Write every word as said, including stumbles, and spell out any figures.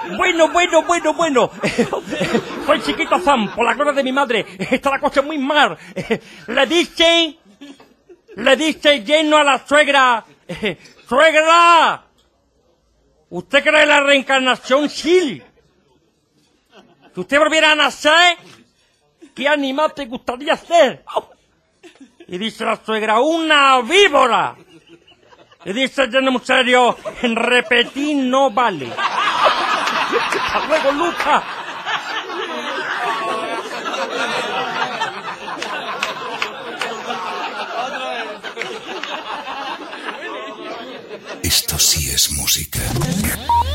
Bueno, bueno, bueno, bueno. Soy Chiquito Sam, por la gloria de mi madre. Está la cosa muy mal. Le dice, le dice lleno a la suegra. ¡Suegra! ¿Usted cree en la reencarnación? Sí. Si usted volviera a nacer, ¿qué animal te gustaría ser? Y dice la suegra, una víbora. Y dice lleno muy serio, en repetir no vale. Hasta luego, Luca. Esto sí es música.